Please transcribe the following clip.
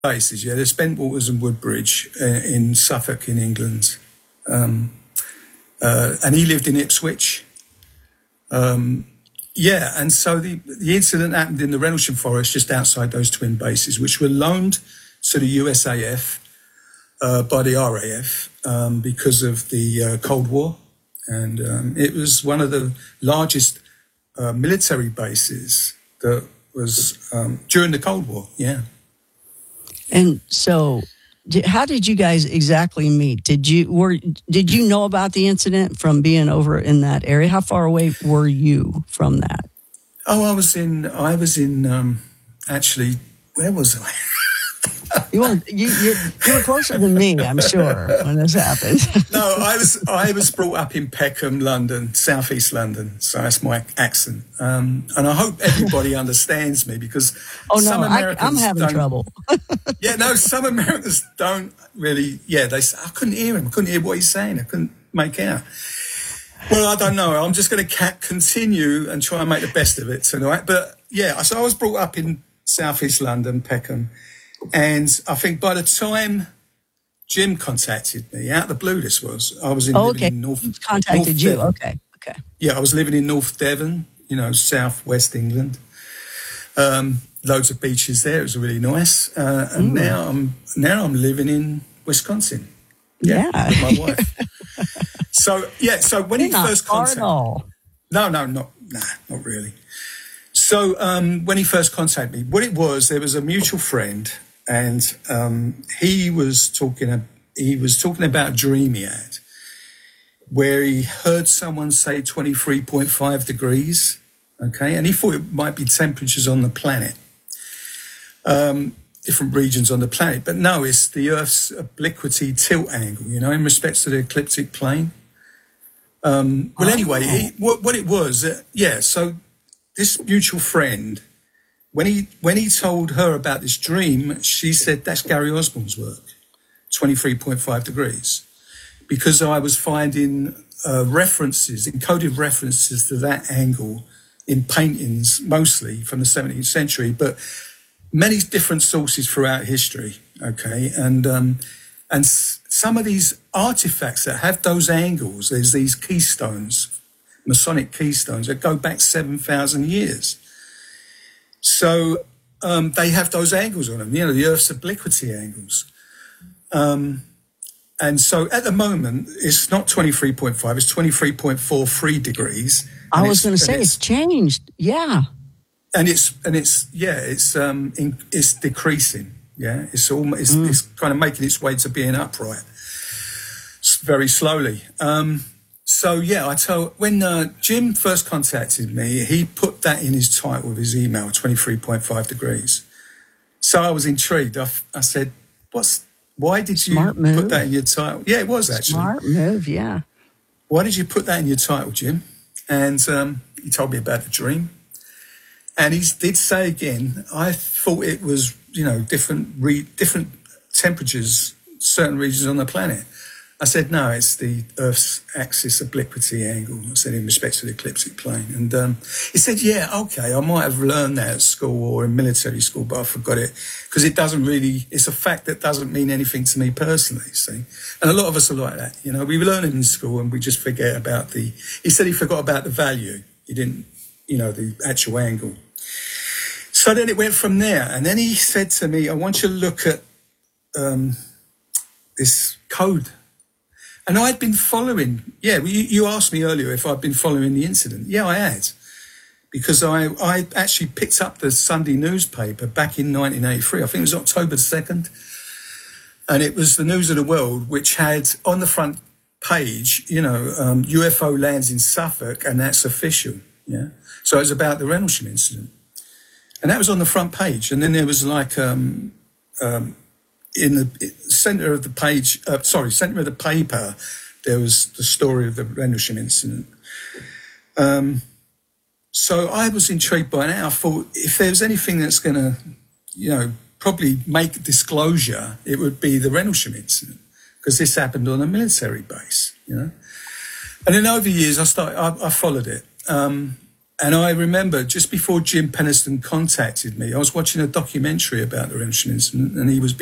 bases. Yeah, there's Bentwaters and Woodbridge in Suffolk, in England, and he lived in Ipswich. Yeah, and so the incident happened in the Rendlesham Forest, just outside those twin bases, which were loaned to the USAF by the RAF because of the Cold War, and it was one of the largest military bases that was during the Cold War. Yeah. And so, how did you guys exactly meet? Did you know about the incident from being over in that area? How far away were you from that? Oh, I was in actually, where was I? You were closer than me, I'm sure, when this happened. No, I was brought up in Peckham, London, southeast London, so that's my accent. And I hope everybody understands me, because some Americans I'm having trouble. Yeah, no, some Americans don't really. Yeah, they say, I couldn't hear him. I couldn't hear what he's saying. I couldn't make out. Well, I don't know. I'm just going to continue and try and make the best of it tonight. But yeah, so I was brought up in southeast London, Peckham. And I think by the time Jim contacted me, out of the blue this was, I was living in North you. Devon. Okay. Yeah, I was living in North Devon, southwest England. Loads of beaches there. It was really nice. And now I'm living in Wisconsin. Yeah. With my wife. So when he first contacted me, not really. So when he first contacted me, what it was, there was a mutual friend, and he was talking about a dream he had, where he heard someone say 23.5 degrees, okay, and he thought it might be temperatures on the planet, different regions on the planet, but no, it's the Earth's obliquity tilt angle, in respect to the ecliptic plane. Anyway, what it was, so this mutual friend, when he told her about this dream, she said, that's Gary Osborne's work, 23.5 degrees. Because I was finding encoded references to that angle in paintings, mostly from the 17th century, but many different sources throughout history, okay? And some of these artifacts that have those angles, there's these keystones, Masonic keystones, that go back 7,000 years. So they have those angles on them, the Earth's obliquity angles. And so at the moment, it's not 23.5, it's 23.43 degrees. I was going to say it's changed. Yeah. And it's decreasing. Yeah. It's kind of making its way to being upright very slowly. When Jim first contacted me, he put that in his title of his email, 23.5 degrees. So I was intrigued. I said, why did you put that in your title? Yeah, it was actually. Smart move, yeah. Why did you put that in your title, Jim? And he told me about the dream. And he did say again, I thought it was, different temperatures, certain regions on the planet. I said, no, it's the Earth's axis obliquity angle. I said, in respect to the ecliptic plane. And he said, yeah, okay, I might have learned that at school or in military school, but I forgot it because it's a fact that doesn't mean anything to me personally, see. And a lot of us are like that. We learn it in school and we just forget about he said he forgot about the value. He didn't, the actual angle. So then it went from there. And then he said to me, I want you to look at this code. And I'd been following, you asked me earlier if I'd been following the incident. Yeah, I had. Because I actually picked up the Sunday newspaper back in 1983. I think it was October 2nd. And it was the News of the World, which had on the front page, UFO lands in Suffolk, and that's official. Yeah. So it was about the Rendlesham incident. And that was on the front page. And then there was like... in the centre of the page, centre of the paper, there was the story of the Rendlesham incident. So I was intrigued by that. I thought if there was anything that's going to, probably make disclosure, it would be the Rendlesham incident, because this happened on a military base, And then over the years, I followed it. And And I remember just before Jim Penniston contacted me, I was watching a documentary about the instruments, and he was